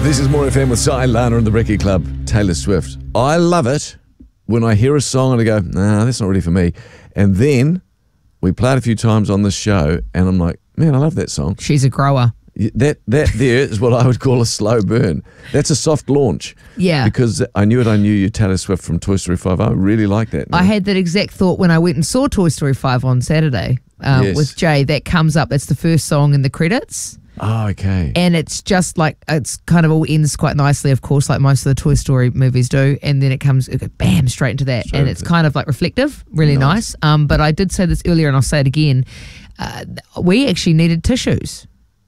This is More FM with Cy, Lana and the Brekkie Club. Taylor Swift. I love it when I hear a song and I go, nah, that's not really for me. And then we play it a few times on this show and I'm like, man, I love that song. She's a grower. That there is what I would call a slow burn. That's a soft launch. Yeah. Because I knew you, Taylor Swift from Toy Story 5. I really like that. I had that exact thought when I went and saw Toy Story 5 on Saturday with Jay. That comes up. That's the first song in the credits. Oh, okay. And it's just like, it's kind of all ends quite nicely, of course, like most of the Toy Story movies do. And then it goes bam, straight into that. And it's kind of like reflective, really nice. But I did say this earlier and I'll say it again. We actually needed tissues.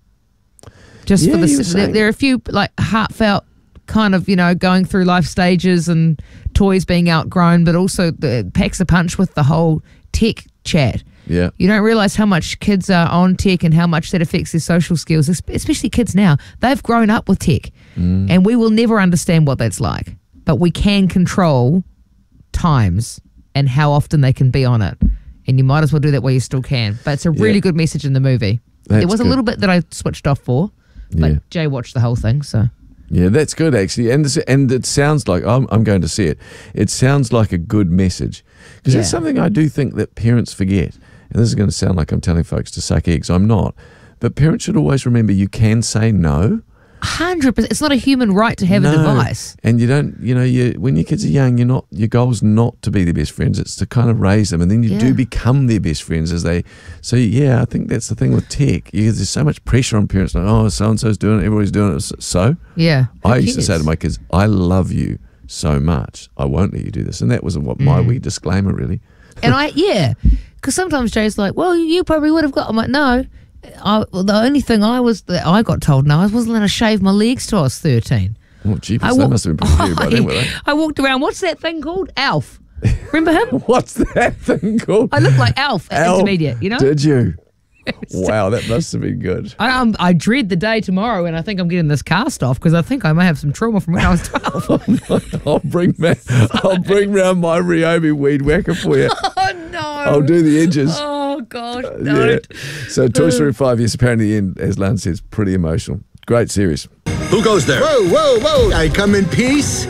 Just for this, there are a few like heartfelt kind of, going through life stages and toys being outgrown, but also the packs a punch with the whole tech chat. Yeah. You don't realise how much kids are on tech and how much that affects their social skills, especially kids now. They've grown up with tech and we will never understand what that's like, but we can control times and how often they can be on it. And you might as well do that while you still can. But it's a really good message in the movie. There was a little bit that I switched off for, but Jay watched the whole thing, so... Yeah, that's good actually, and it sounds like I'm going to see it. It sounds like a good message because that's something I do think that parents forget. And this is going to sound like I'm telling folks to suck eggs. I'm not, but parents should always remember you can say no. 100%. It's not a human right to have a device. And you don't. When your kids are young, your goal's not to be their best friends. It's to kind of raise them, and then you do become their best friends as they. So yeah, I think that's the thing with tech. There's so much pressure on parents. Like, oh, so and so's doing it, everybody's doing it. So yeah, I used to say to my kids, I love you so much, I won't let you do this, and that was what my wee disclaimer really. And because sometimes Jay's like, well, you probably would have got. I'm like, no. The only thing I got told no, I wasn't allowed to shave my legs till I was 13. Oh, jeepers, they must have been pretty by then, were they? I walked around, what's that thing called? Alf. Remember him? What's that thing called? I looked like Alf at intermediate, Did you? Wow, that must have been good. I dread the day tomorrow and I think I'm getting this cast off because I think I may have some trauma from when I was 12. I'll bring round my Ryobi weed whacker for you. Oh, no. I'll do the edges. Oh, God, don't. Yeah. So Toy Story 5, yes, apparently the end, as Lan says, pretty emotional. Great series. Who goes there? Whoa, whoa, whoa. I come in peace.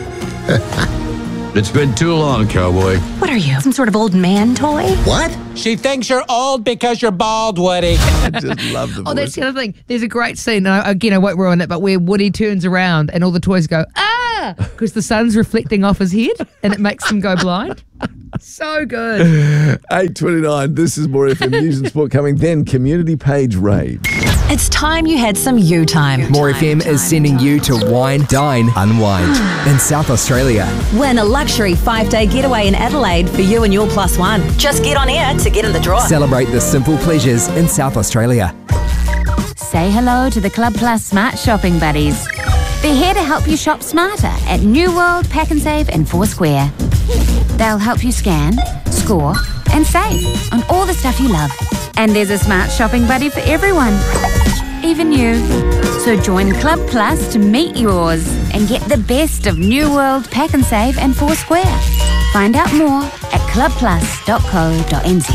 It's been too long, cowboy. What are you, some sort of old man toy? What? She thinks you're old because you're bald, Woody. I just love the voice. Oh, that's the other thing. There's a great scene, and again, I won't ruin it, but where Woody turns around and all the toys go, ah, because the sun's reflecting off his head and it makes him go blind. So good. 8:29. This is More FM News and Sport coming. Then community page raid. It's time you had some you time. More FM is sending you to Wine, Dine, Unwind in South Australia. Win a luxury 5-day getaway in Adelaide for you and your plus one. Just get on air to get in the draw. Celebrate the simple pleasures in South Australia. Say hello to the Club Plus Smart Shopping Buddies. They're here to help you shop smarter at New World, Pack and Save and Foursquare. They'll help you scan, score and save on all the stuff you love. And there's a smart shopping buddy for everyone, even you. So join Club Plus to meet yours and get the best of New World, Pack and Save and Foursquare. Find out more at clubplus.co.nz.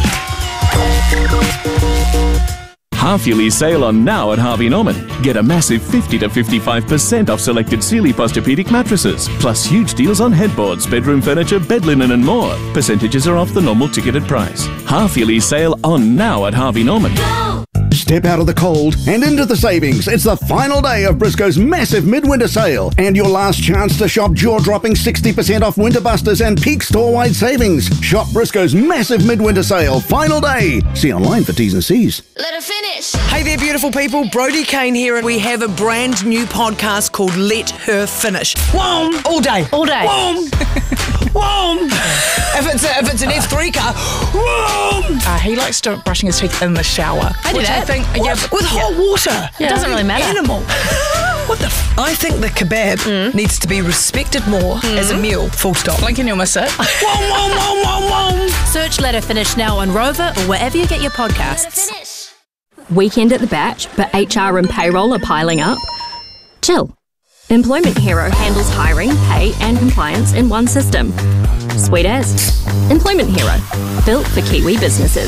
Half-yearly sale on Now at Harvey Norman. Get a massive 50 to 55% off selected Sealy Posturepedic mattresses, plus huge deals on headboards, bedroom furniture, bed linen and more. Percentages are off the normal ticketed price. Half-yearly sale on Now at Harvey Norman. Step out of the cold and into the savings. It's the final day of Briscoe's massive midwinter sale and your last chance to shop jaw-dropping 60% off Winter Busters and peak store-wide savings. Shop Briscoe's massive midwinter sale, final day. See online for T's and C's. Let her finish. Hey there, beautiful people. Brody Kane here, and we have a brand new podcast called Let Her Finish. Whoom! All day. All day. Whoom! Whoom! If it's an F3 car, whoom! He likes brushing his teeth in the shower. I do that. With hot water. It doesn't really matter. Animal. What the I think the kebab needs to be respected more as a meal, full stop. Blink and you'll miss it. Search Let Her Finish now on Rover or wherever you get your podcasts. Weekend at the batch, but HR and payroll are piling up? Chill. Employment Hero handles hiring, pay and compliance in one system. Sweet as. Employment Hero, built for Kiwi businesses.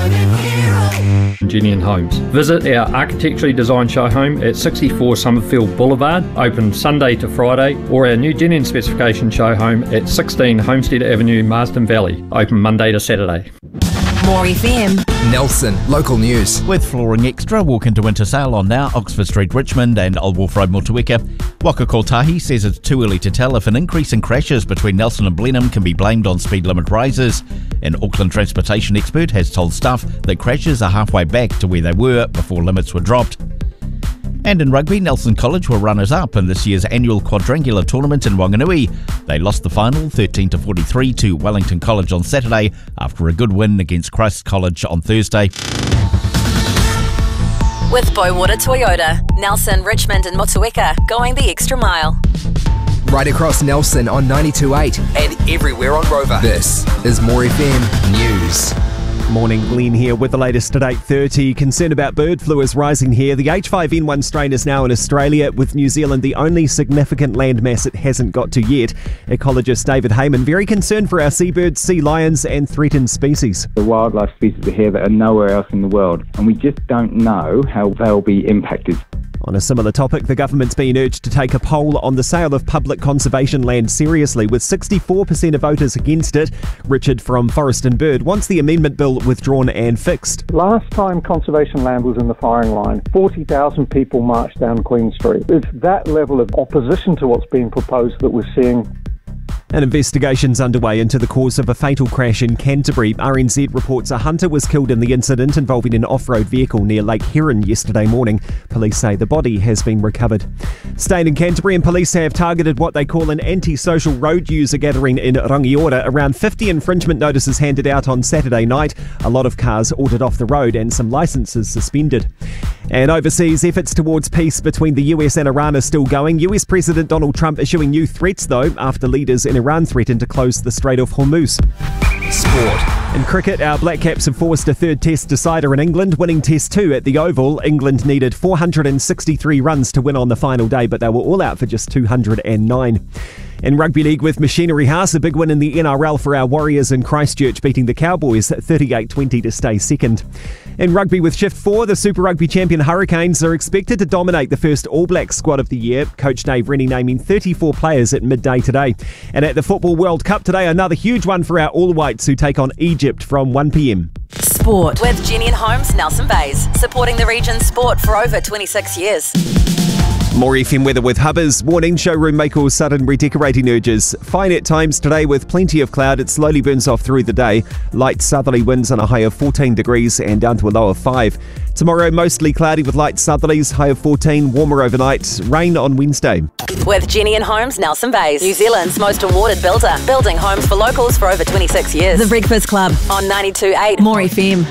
Genian Homes. Visit our architecturally designed show home at 64 Summerfield Boulevard, open Sunday to Friday, or our new Genian specification show home at 16 Homestead Avenue, Marsden Valley, open Monday to Saturday. More FM. Nelson, local news. With Flooring Extra, walk into winter sale on now Oxford Street, Richmond and Old Wolf Road, Motueka. Waka Kotahi says it's too early to tell if an increase in crashes between Nelson and Blenheim can be blamed on speed limit rises. An Auckland transportation expert has told Stuff that crashes are halfway back to where they were before limits were dropped. And in rugby, Nelson College were runners-up in this year's annual quadrangular tournament in Wanganui. They lost the final 13-43 to Wellington College on Saturday after a good win against Christ College on Thursday. With Bowater Toyota, Nelson, Richmond and Motueka, going the extra mile. Right across Nelson on 92.8 and everywhere on Rover. This is More FM News. Morning, Glenn here with the latest at 8:30. Concern about bird flu is rising here. The H5N1 strain is now in Australia, with New Zealand the only significant landmass it hasn't got to yet. Ecologist David Heyman very concerned for our seabirds, sea lions and threatened species. The wildlife species are here that are nowhere else in the world, and we just don't know how they'll be impacted. On a similar topic, the government's been urged to take a poll on the sale of public conservation land seriously, with 64% of voters against it. Richard from Forest and Bird wants the amendment bill withdrawn and fixed. Last time conservation land was in the firing line, 40,000 people marched down Queen Street. It's that level of opposition to what's being proposed that we're seeing. An investigation's underway into the cause of a fatal crash in Canterbury. RNZ reports a hunter was killed in the incident involving an off-road vehicle near Lake Heron yesterday morning. Police say the body has been recovered. Staying in Canterbury, and police have targeted what they call an anti-social road user gathering in Rangiora. Around 50 infringement notices handed out on Saturday night. A lot of cars ordered off the road and some licences suspended. And overseas, efforts towards peace between the US and Iran are still going. US President Donald Trump issuing new threats, though, after leaders in Iran threatened to close the Strait of Hormuz. Sport. In cricket, our Black Caps have forced a third test decider in England, winning Test 2 at the Oval. England needed 463 runs to win on the final day, but they were all out for just 209. In Rugby League with Machinery House, a big win in the NRL for our Warriors in Christchurch, beating the Cowboys 38-20 to stay second. In Rugby with Shift 4, the Super Rugby champion Hurricanes are expected to dominate the first All Blacks squad of the year. Coach Dave Rennie naming 34 players at midday today. And at the Football World Cup today, another huge one for our All Whites, who take on Egypt from 1 p.m. Sport with Genian Homes, Nelson Bays, supporting the region's sport for over 26 years. More FM weather with Hubbers. Warning, showroom make-all sudden redecorating urges. Fine at times today with plenty of cloud. It slowly burns off through the day. Light southerly winds on a high of 14 degrees and down to a low of 5. Tomorrow, mostly cloudy with light southerlies, high of 14, warmer overnight. Rain on Wednesday. With Genian Homes, Nelson Bays, New Zealand's most awarded builder. Building homes for locals for over 26 years. The Breakfast Club on 92.8 More FM.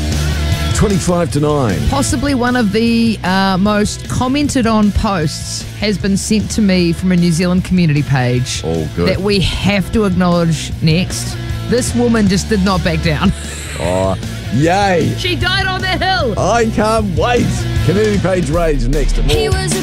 25 to 9. Possibly one of the most commented on posts has been sent to me from a New Zealand community page. Oh, good. That we have to acknowledge next. This woman just did not back down. Oh, yay. She died on the hill. I can't wait. Community page rage next at More.